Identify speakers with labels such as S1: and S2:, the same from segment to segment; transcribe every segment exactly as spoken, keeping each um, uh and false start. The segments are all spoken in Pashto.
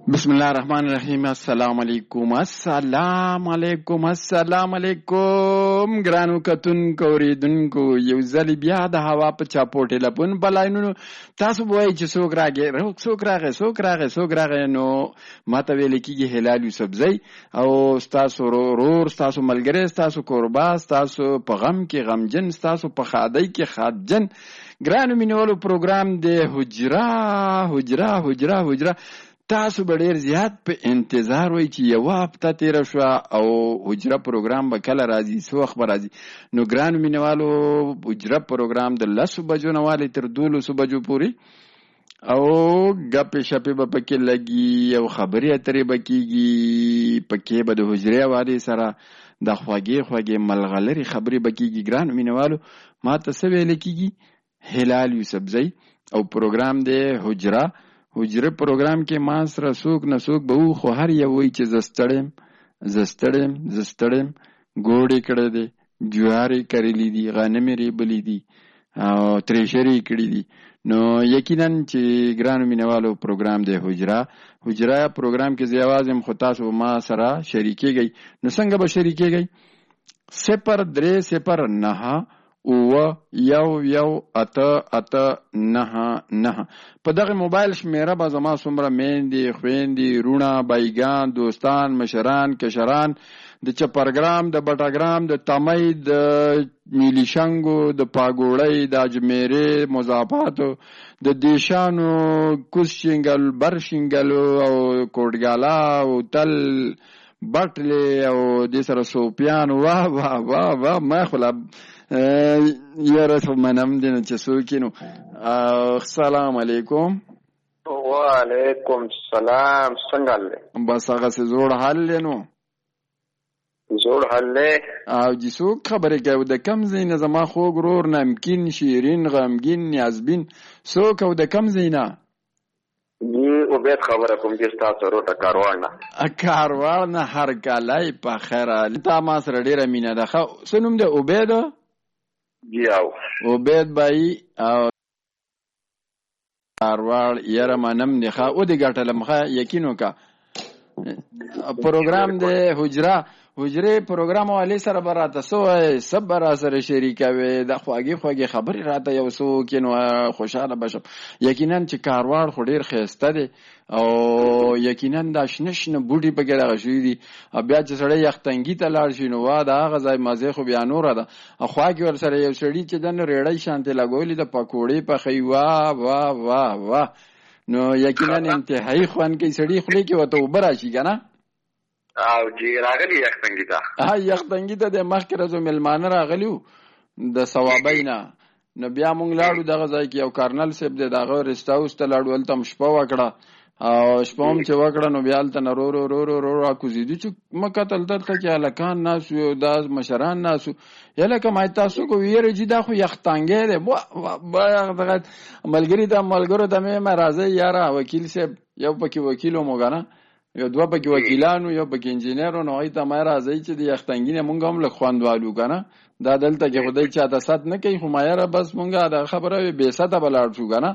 S1: بسم الله الرحمن الرحیم. السلام علیکم السلام علیکم السلام علیکم ګرانو کتونکو اوریدونکو، یو ځل بیا د هوا په چاپو ټلیفون په لاینونو تاسو وایئ چې څوک راغی څوک راغی څوک راغی څوک راغی نو ماته ویل کېږي هلال یوسفزی او ستاسو ورور ستاسو ملګری ستاسو کوربا ستاسو په غم کې غمجن ستاسو په ښادۍ کې ښادجن. ګرانو مینوالو، پروګرام د حجره حجره حجره حجره تاسو به ډېر زیات په انتظار وئ چې یوه هفته تېره شوه او حجره پروګرام به کله راځي، څه وخت به راځي. نو ګرانو مینوالو، حجره پروګرام د لسو بجو نه والی تر دولسو بجو پورې او ګپې شپې به پکې لګي او خبرې اترې به کېږي. پکې به د حجرې حوالې سره د خوږې خوږې ملغلرې خبرې به کېږي. ګرانو مینوالو، ما ته څه ویلی کېږي؟ هلال یوسفزی او پروګرام دی حجره. حجره پروګرام کې ما سره څوک نه څوک به وو، خو هر یو وایي چې زه ستړی یم زه ستړی یم زه ستړی یم. ګوډې کړی دی، جوارې کرلي دي، غنمې ریبلي دي او ترېشرې یې کړي دي. نو یقینا چې ګرانو مینوالو پروګرام دی حجره. حجره پروګرام کې زه یوازې یم، خو تاسو ما سره شریکېږئ. نو څنګه به شریکېږئ؟ صفر درې صفر نهه اوه یو یو اته اته نهه نهه. په دغه موبایل شمیره به زما څومره میندې، خویندې، رونه، بایګان، دوستان، مشران، کشران، د چپرګرام، د بټاګرام، د تمی، د نیلیشنګو، د پاګوړۍ، د اجمیرې، مضافاتو، د دیشانو، کوز شینګل، بر شینګلو او کوټګالا او تل بټلې او دې سره سوپیان. واه واه واه واه ما خلا یاره منم دی نه چې څوک نو. السلام علیکم.
S2: وعلیکم السلام. څنګه حال دی؟
S1: بس هغسې زوړ حال دی. نو
S2: زوړ حال دی
S1: او جي څوک خبرې کوي؟ د کم ځای نه زما خوږ ورور نمکین، شیرین، غمګین، نیازبین. څوک او د کم ځای نه؟
S2: جی عبید خبره کوم چې ستاسو ورور د کاروان نه.
S1: کاروان نه هر کلی په خیره. تا ما سره ډېره مینه ده. څه نوم دی؟ عبید.
S2: جی او
S1: عبید بایی او کاروان یاره منم دی. ښه او دې ګټلم. ښه یقین وکړه. پروګرام دی حجره. حجرې پروګرام والې سره به راته څه وایې، څه به را سره شریکوې، د خوږې خوږې خبرې راته یو څه وکړي نو خوشحاله به شم. یقینا چې کاروان خو ډېر ښایسته دی او یقینا دا شنه شنه بوټي پکې دغه شوي دي. بیا چې سړی یختنګي ته لاړ شي نو وا د هغه ځای مزې خو بیا نوره ده. خوا کې ورسره یو سړي چې دنه ریړۍ شانتې لګولي د پکوړې پخوي. واه واه واه واه. نو یقینا انتهایي خوند کوي. سړي خولې کې ورته اوبه راشي که نه؟
S2: او جی راغلی یختنګي ته.
S1: ها یختنګي ته د مخکې ورځو مېلمانه راغلي وو د ثوابۍ نه. نو بیا مونږ لاړو دغه ځای کې یو کارنل صاحب دی، د هغه رسټ هاوس ته لاړو. هلته هم شپه وکړه او شپه هم چې وکړه نو بیا هلته نه رو رو رو رو رو راکوزېدو چې مه کتل دلته کې هلکان ناست وو، دا مشران ناست وو. یا لکه ما تاسو کو ویره جي دا خو یختنګی دی. دغه ملګري ته ملګرو ته مې ما راځئ یاره وکیل صاحب، یو پکې وکیل وم که نه، یو دوه پکې وکیلانو، یو پکې انجینر. نو هغوی ته ما راځئ چې د یختنګي نه مونږ هم لږ خوند والو که نه. دا دلته کې خدای چاته ست نه کوي، خو ما یاره بس مونږ دا خبره وي بې سته به لاړ شو که نه.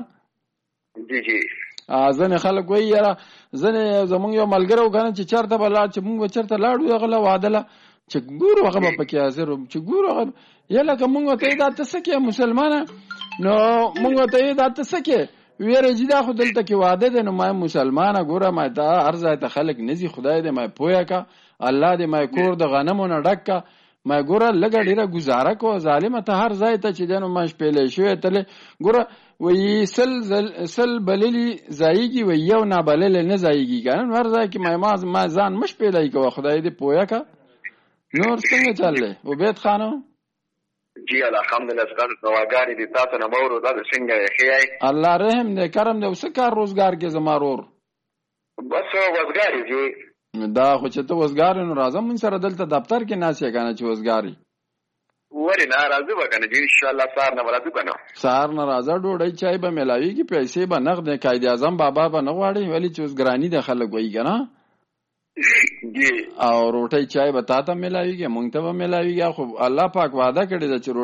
S2: جی جی
S1: ځینې خلک وایي یاره ځینې زمونږ یو ملګری و که نه چې چېرته به لاړ چې مونږ به چېرته لاړو هغه له واده له چې ګورو هغه به پکې حاضر و چې ګورو هغه یا لکه مونږ ورته یې دا ته څه کوې مسلمانه؟ نو مونږ ورته یې دا ته څه کوې؟ ویره جي دا خو دلته کې واده دی. نو ما مسلمانه ګوره ما دا هر ځای ته خلک نه ځي، خدای دې ما پویه که، الله دې ما کور د غنمو نه ډک که. ما ګوره لږه ډېره ګزاره کوه ظالمه ته هر ځای ته چې دی نو ما شپېلی شوی تللی. ګوره وایي سل سل بللي ځایږي، وایي یو نابللی نه ځایږي که نه. نو هر ځای کې ما ما ځان مه شپېلی کوه، خدای دې پویه که. نور څنګه چل دی عبید خانو؟
S2: جی الحمدلله ستاسو دعاګانې دي تاسو نه مورو دا څنګه یې ښه یې؟
S1: الله رحم دی کرم دی. څه کار روزګار کې زما رور؟
S2: بس وزګار یې جی.
S1: دا خو چې ته وزګار یې نو راځه مونږ سره دلته دفتر کې ناست یې که نه چې وزګار یې؟
S2: ولې نه راځو به که نه جی انشاءالله سهار نه به راځو که نه. سهار
S1: نه راځه، ډوډۍ چای به میلاویږي، پیسې به نغد دی. قاید اعظم بابا به نه غواړي ولې چې اوس ګراني ده خلک وایي که نه. او روټۍ چای به تا ته میلاویږي، مونږ ته به میلاویږي. خو الله پاک وعده کړې ده چې